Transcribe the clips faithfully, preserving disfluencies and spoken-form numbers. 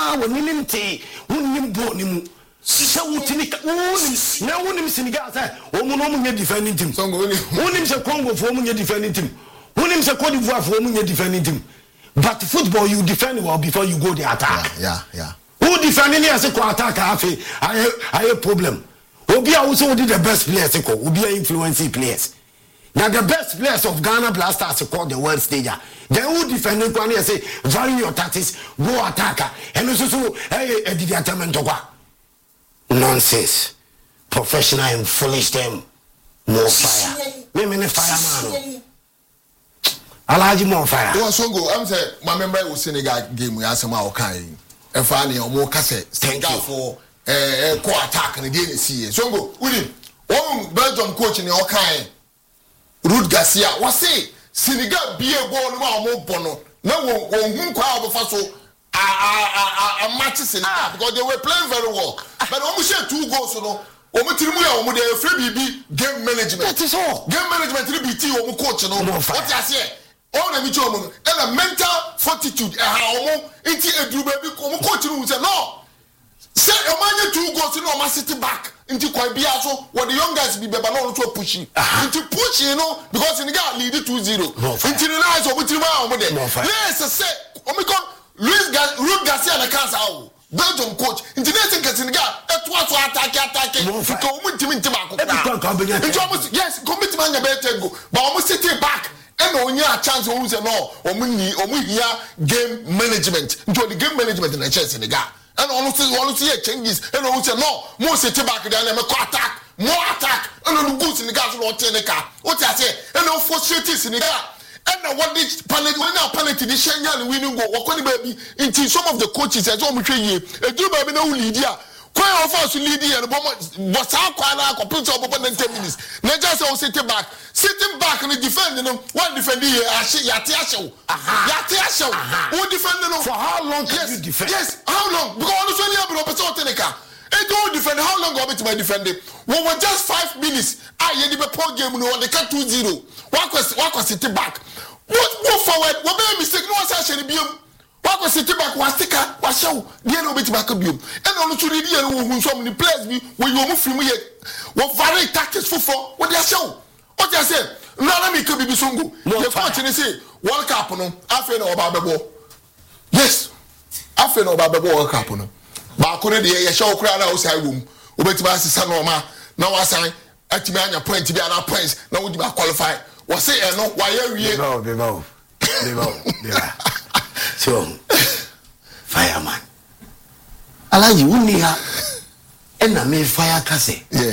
ah woni nim te woni bo ni mu se wutini woni na woni Senegal say o mu no mu nye defending team so woni woni se Congo fo mu nye defending team woni se Cote d'Ivoire fo mu nye defending team but football you defend well before you go the attack yeah yeah who defending as a attack afi I I problem obi a wo so the best players ko obi a influence players. Now the best players of Ghana Blasters called the world stager. Then who defending Kwani say vary your tactics, go attacker. And also so hey did the attempt to go. Nonsense. Professional and foolish them. More fire. Me me fireman. Alaji more fire. You so go I'm say my member was Senegal game we asema okai. E fa na omo ka say Senegal for eh eh ko attack na dey see. So go win. One Belgium coach ni okai. Ruud Garcia was say Senegal be a ball no more bono. No one who crowd of us a a a match Senegal because they were playing very well. But almost two goals no. Omo tirimu ya omo dey free B B game management. That is all. Game management three B T omo coach no. What you say? All na mi cho omo and a mental fortitude e ha omo enti eduru baby omo coach no say no. Say omanye two goals no omo sit back. Into quite be also what the young guys be beba no to pushing into pushing you know because in the guy lead two zero into the nice of with over there let's say omicron Luis Ruud Garcia na cancer out Belgium coach into the next in the guy that was attack attack because we team into back yes commitment na better go but almost sitting back and only a chance who say no omu omu here game management into the game management in the chance in the guy. And honestly, honestly, changes. And I say no, more sit back there and attack, more attack. And on the goods in the gas or ten the car. What I say, and no frustrations in the car. And what this penalty, when now penalty, the Shenyan winning go, what can baby into some of the coaches as well. A do baby no lead here. Quite of us lead here. What's our corner complete over ten minutes. Not just all sitting back, sitting back and defending them. One defending here, Yatiasho. Yatiasho. Who defending them? For how long can you defend? Yes, how long? Because honestly, I'm not a tenica. And don't defend. How long go to my defending? When we're just five minutes, I had the poor game. No, they cut two zero. What was what was sitting back? What move forward? What made mistake? No one's actually be. What was sitting back? Was sticker? Was show? The no bit back of you. And on to the deal who so many players be when you move from here. What very tactics for for what they show? What I say? No, let me could be sungu. The fortune say World Cup no. I feel no about the ball. Yes, I feel no about the World Cup no. But I couldn't hear show crowd outside room. Ubeti ba sisa no ma. Now I say at me anya point to be an points. Now would you qualify? Was say no why you no be no. Be no. Yeah. So fireman. Alaji unia ena me fire kase. Yeah.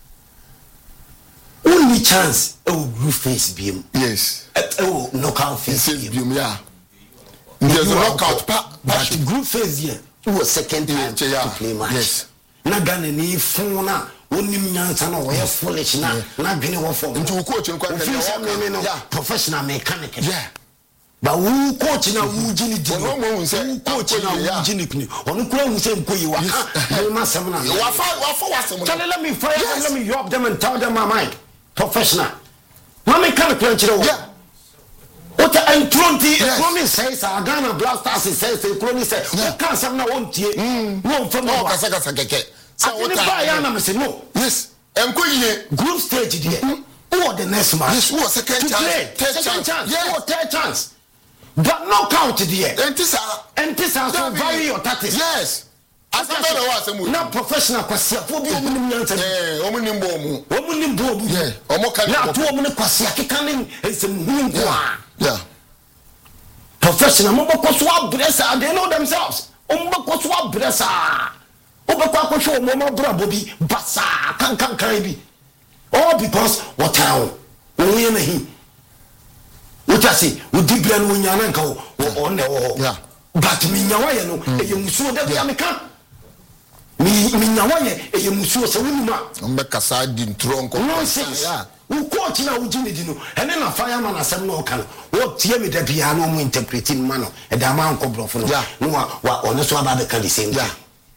Only chance oh group face beam. Yes. Oh knockout face beam. Yeah. There's a knockout pa but group phase here. It was second time yeah, yeah. to play match. Yes. Na Ghana ni phone na woni mnyansa na we foolish na na dwene wo form. Ntu coach nkwa ka professional mechanic. Yeah. But who coach na who jini di no mo say coach na who jini kni onu kura hu say nkoyi wa ka ma sem na wa fa wa fa wa sem tell let me fire yes. Let me yob them and tell them my mind professional na me kan plan chire wo yeah what and twenty economy says Ghana Blasters says economy say o kan sem na won tie no from no kasa kasa keke so what buy ya na me say no yes enkoyi group stage there who the next match yes who second chance third chance yeah third chance. But no count there. Entisa. Entisa so vary your tactics. Yes. As the better was a now professional kwasi afo bi omu nyansa. Eh, omu nimbo omu. Omu nimbo omu. Yeah. Omu kan. Na to omu ne kwasi akeka ne ensem hu nko a. Yeah. Professional mo bako so abresa, they know themselves. Omu bako so abresa. Omu bako akosho omu mo brabo bi basa kan kan kan bi. All because what town. Only na hi. What I say, we did plan when you're on the wall. But me, Yawaye, no, you musu that we are making. Me, Yawaye, a musu, so we not. On the Cassad didn't trunk nonsense. Who caught you now, Jimmy, and then a fireman as some no can. What tear me the piano interpreting manner, and the amount of broth. Yeah, no, what on the swab can the same. Yeah.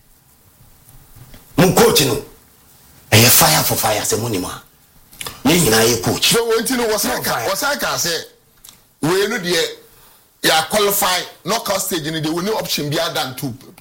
Mucochino, a fire for fire, say Monima. Yen I coach. So, what you know was I can say. We know the ya qualify knockout stage in the winning option be than to